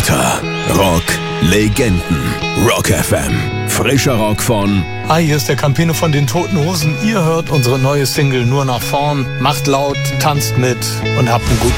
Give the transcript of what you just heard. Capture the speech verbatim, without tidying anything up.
Unter Rock Legenden. Rock F M. Frischer Rock von... Hi, hier ist der Campino von den Toten Hosen. Ihr hört unsere neue Single Nur nach vorn. Macht laut, tanzt mit und habt einen guten